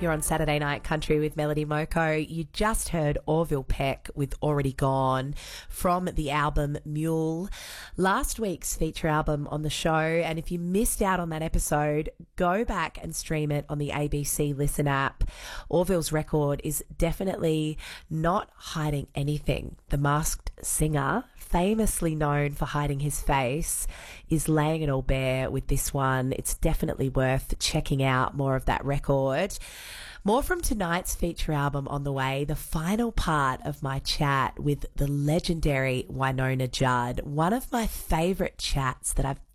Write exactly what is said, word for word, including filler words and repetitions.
You're on Saturday Night Country with Melody Moko. You just heard Orville Peck with Already Gone from the album Mule, last week's feature album on the show. And if you missed out on that episode, go back and stream it on the A B C Listen app. Orville's record is definitely not hiding anything. The Masked Singer, famously known for hiding his face, is laying it all bare with this one. It's definitely worth checking out more of that record. More from tonight's feature album on the way, the final part of my chat with the legendary Wynonna Judd, one of my favourite chats that I've